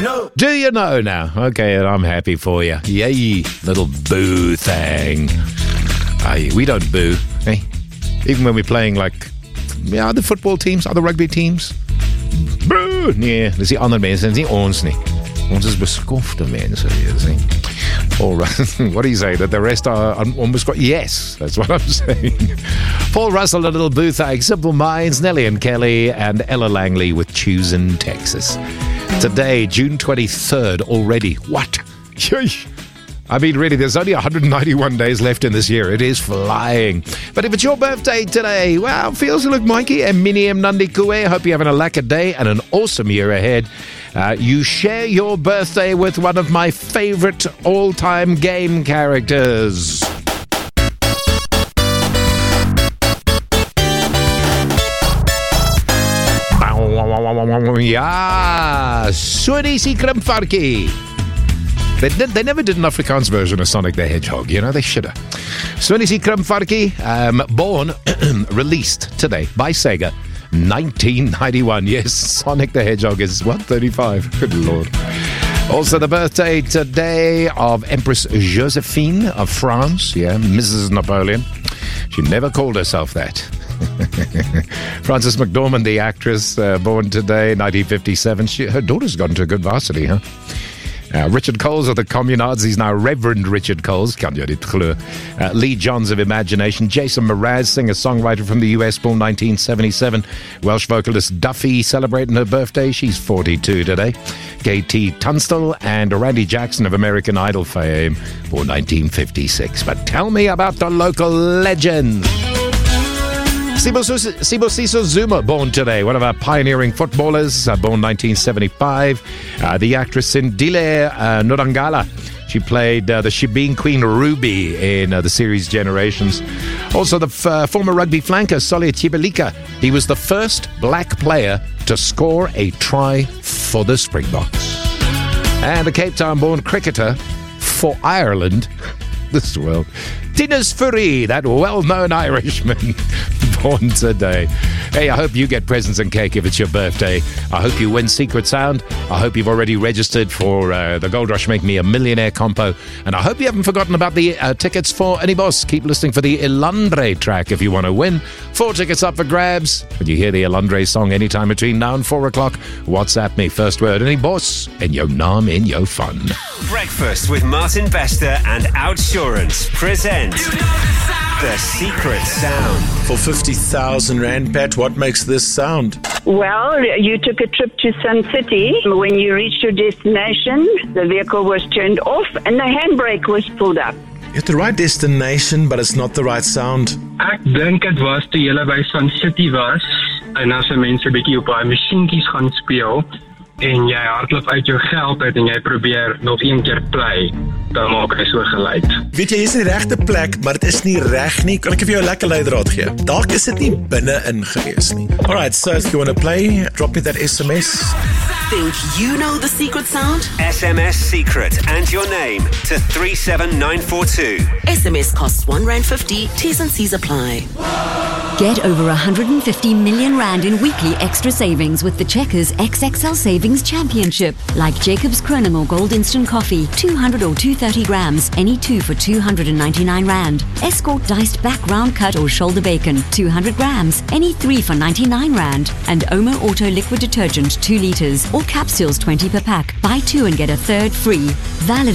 Do you know now? Okay, and I'm happy for you. Yay, little boo thing. We don't boo, eh? Even when we're playing other football teams, other rugby teams. Boo! Nee, dis die ander mense, dis nie ons nie. Ons is beskofte mense hier, sien. Paul Russell, what do you say? That the rest are almost got... Yes, that's what I'm saying. Paul Russell, a little boo thing. Simple Minds, Nelly and Kelly, and Ella Langley with Choosing Texas. Today, June 23rd already. What? I mean, really, there's only 191 days left in this year. It is flying. But if it's your birthday today, well, feels like Mikey and Miniam Nandikue. Hope you're having a lacquer day and an awesome year ahead. You share your birthday with one of my favorite all-time game characters. Ja, Swinisi Krimfarki. They never did an Afrikaans version of Sonic the Hedgehog. You know, they should have. Swinisi Krimfarki, born, released today by Sega, 1991. Yes, Sonic the Hedgehog is, 35? Good Lord. Also the birthday today of Empress Josephine of France. Yeah, Mrs. Napoleon. She never called herself that. Frances McDormand, the actress, born today, 1957. Her daughter's gone to a good varsity, huh? Richard Coles of the Communards. He's now Reverend Richard Coles. Lee Johns of Imagination. Jason Mraz, singer-songwriter from the US, born 1977. Welsh vocalist Duffy celebrating her birthday. She's 42 today. KT Tunstall and Randy Jackson of American Idol fame, born 1956. But tell me about the local legends. Sibusiso Zuma, born today, one of our pioneering footballers, born 1975. The actress Sindile Nodangala. She played the Shebeen Queen Ruby in the series Generations. Also, the former rugby flanker, Solly Tibalika. He was the first black player to score a try for the Springboks. And a Cape Town-born cricketer for Ireland. This world. Tinus Furry, that well-known Irishman, born today. Hey, I hope you get presents and cake if it's your birthday. I hope you win Secret Sound. I hope you've already registered for the Gold Rush Make Me a Millionaire compo. And I hope you haven't forgotten about the tickets for Any Boss. Keep listening for the Ilandre track if you want to win. 4 tickets up for grabs. When you hear the Ilandre song anytime between now and 4 o'clock, WhatsApp me first word Any Boss and your naam in your fun. Breakfast with Martin Bester and Outsurance present The Secret Sound. For 50,000 Rand, Pat, what makes this sound? Well, you took a trip to Sun City. When you reached your destination, the vehicle was turned off and the handbrake was pulled up. You're at the right destination, but it's not the right sound. Ek dink dit was toe jy by Sun City was en as mense 'n bietjie op daai masjienkies gaan speel en jy hardloop uit jou geld uit en jy probeer nog een keer play, dan maak hy so geluid. Weet jy, jy's in die regte plek, maar dit is nie reg nie. Kan ek vir jou 'n lekker leidraad gee? Dalk is dit nie binne-in gewees nie. Alright, so if you want to play, drop me that SMS. Think you know the secret sound? SMS secret and your name to 37942. SMS costs R1.50. T's and C's apply. Get over 150 million Rand in weekly extra savings with the Checkers XXL Savings Championship. Like Jacob's Chronimo Gold Instant Coffee, 200 or 230 grams, any 2 for 299 Rand. Escort Diced Back Round Cut or Shoulder Bacon, 200 grams, any 3 for 99 Rand. And Omo Auto Liquid Detergent, 2 litres, or capsules 20 per pack. Buy 2 and get a third free. Valid